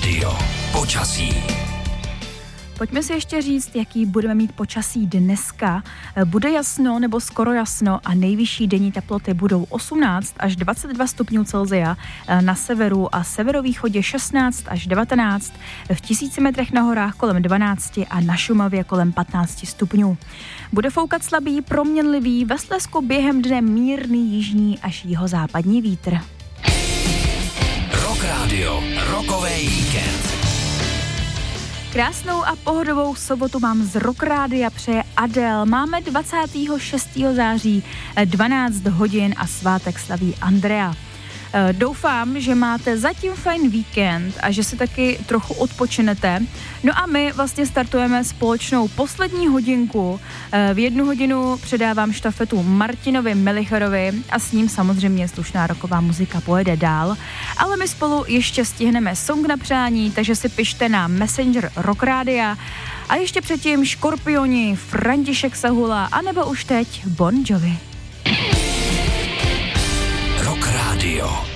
Radio. Počasí. Pojďme si ještě říct, jaký budeme mít počasí dneska. Bude jasno nebo skoro jasno a nejvyšší denní teploty budou 18 až 22 stupňů Celsia, na severu a severovýchodě 16 až 19, v 1000 metrech na horách kolem 12 a na Šumavě kolem 15 stupňů. Bude foukat slabý, proměnlivý, ve Slezsku během dne mírný jižní až jihozápadní vítr. Rock Radio, rokový víkend. Krásnou a pohodovou sobotu vám z Rock Rádia přeje Adele. Máme 26. září, 12 hodin a svátek slaví Andrea. Doufám, že máte zatím fajn víkend a že si taky trochu odpočinete. No a my vlastně startujeme společnou poslední hodinku. V 1 hodinu předávám štafetu Martinovi Melicherovi a s ním samozřejmě slušná rocková muzika pojede dál. Ale my spolu ještě stihneme song na přání, takže si pište na Messenger Rock Rádia. A ještě předtím Škorpioni, František Sahula anebo už teď Bon Jovi. Rock Radio.